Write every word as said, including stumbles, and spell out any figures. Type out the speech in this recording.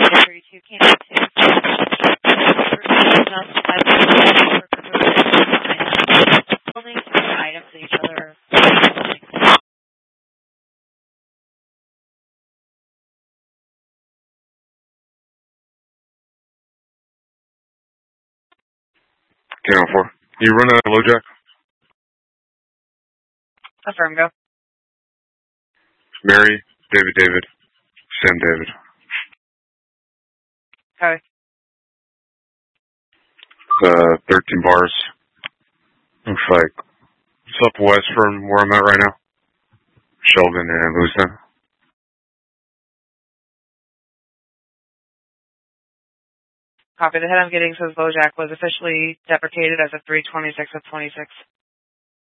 thirty-two Canada two. Holding different items to each other. K one four. You run a LoJack? Affirm, go. Mary, David, David, Sam, David. Okay. Uh, thirteen bars. Looks like southwest from where I'm at right now. Sheldon and Lewiston. Copy. The head I'm getting says LoJack was officially deprecated as of three twenty-six of twenty-six.